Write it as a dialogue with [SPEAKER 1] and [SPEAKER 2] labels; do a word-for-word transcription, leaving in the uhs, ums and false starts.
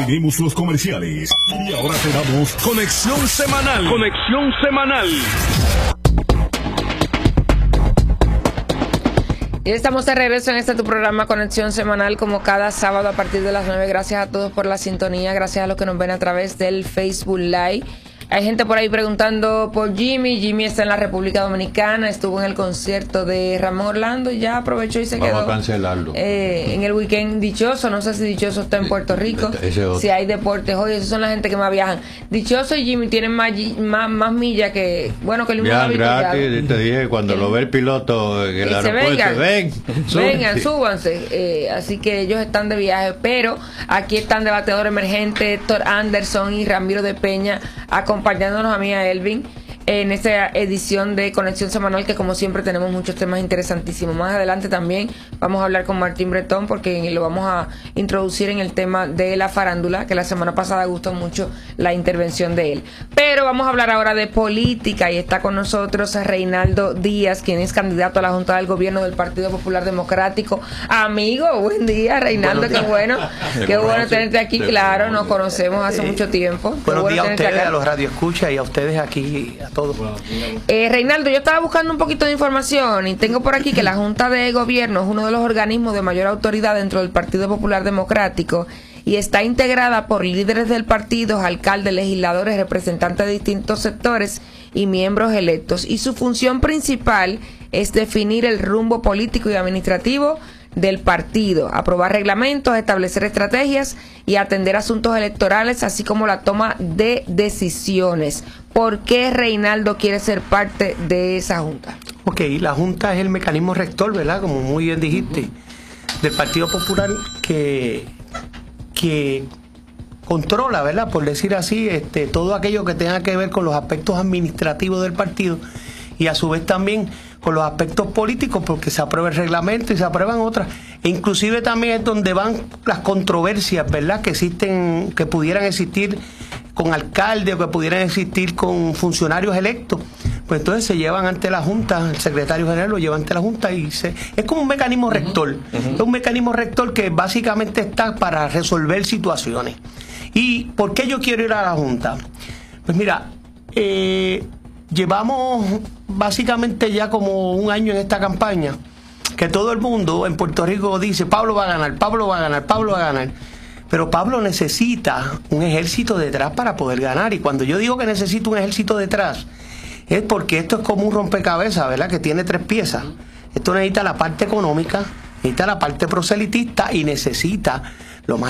[SPEAKER 1] Detenemos los comerciales. Y ahora te damos Conexión Semanal. Conexión Semanal.
[SPEAKER 2] Y estamos de regreso en este tu programa Conexión Semanal, como cada sábado a partir de las nueve. Gracias a todos por la sintonía, gracias a los que nos ven a través del Facebook Live. Hay gente por ahí preguntando por Jimmy. Jimmy está en la República Dominicana, estuvo en el concierto de Ramón Orlando y ya aprovechó y se
[SPEAKER 3] Vamos
[SPEAKER 2] quedó.
[SPEAKER 3] a cancelarlo.
[SPEAKER 2] Eh, en el weekend dichoso, no sé si Dichoso está en Puerto Rico, si hay deportes hoy, esos son la gente que más viajan. Dichoso y Jimmy tienen más, más, más millas que, bueno, que el mismo
[SPEAKER 3] Viajan gratis, te dije, cuando lo ve el piloto en el aeropuerto,
[SPEAKER 2] vengan,
[SPEAKER 3] ven,
[SPEAKER 2] vengan, súbanse. Eh, así que ellos están de viaje, pero aquí están de bateador emergente Héctor Anderson y Ramiro de Peña acompañándonos a mí, a Elvin, en esta edición de Conexión Semanal, que como siempre tenemos muchos temas interesantísimos. Más adelante también vamos a hablar con Martín Bretón, porque lo vamos a introducir en el tema de la farándula, que la semana pasada gustó mucho la intervención de él. Pero vamos a hablar ahora de política, y está con nosotros Reinaldo Díaz, quien es candidato a la Junta del Gobierno del Partido Popular Democrático. Amigo, buen día, Reinaldo, qué bueno, qué bueno tenerte aquí, claro, nos conocemos hace mucho tiempo.
[SPEAKER 4] Buenos días a ustedes, a los radioescuchas y a ustedes aquí, a todos.
[SPEAKER 2] Eh, Reinaldo, yo estaba buscando un poquito de información y tengo por aquí que la Junta de Gobierno es uno de los organismos de mayor autoridad dentro del Partido Popular Democrático y está integrada por líderes del partido, alcaldes, legisladores, representantes de distintos sectores y miembros electos. Y su función principal es definir el rumbo político y administrativo del partido, aprobar reglamentos, establecer estrategias y atender asuntos electorales, así como la toma de decisiones. ¿Por qué Reinaldo quiere ser parte de esa junta?
[SPEAKER 4] Ok, la junta es el mecanismo rector, ¿verdad? Como muy bien dijiste, del Partido Popular que, que controla, ¿verdad? Por decir así, este, todo aquello que tenga que ver con los aspectos administrativos del partido y a su vez también con los aspectos políticos, porque se aprueba el reglamento y se aprueban otras. E inclusive también es donde van las controversias, ¿verdad?, que existen, que pudieran existir con alcaldes o que pudieran existir con funcionarios electos. Pues entonces se llevan ante la Junta, el secretario general lo lleva ante la Junta y se, es como un mecanismo rector. Uh-huh. Es un mecanismo rector que básicamente está para resolver situaciones. ¿Y por qué yo quiero ir a la Junta? Pues mira, eh, llevamos básicamente ya como un año en esta campaña, que todo el mundo en Puerto Rico dice, Pablo va a ganar, Pablo va a ganar, Pablo va a ganar. Pero Pablo necesita un ejército detrás para poder ganar. Y cuando yo digo que necesito un ejército detrás, es porque esto es como un rompecabezas, ¿verdad?, que tiene tres piezas. Esto necesita la parte económica, necesita la parte proselitista y necesita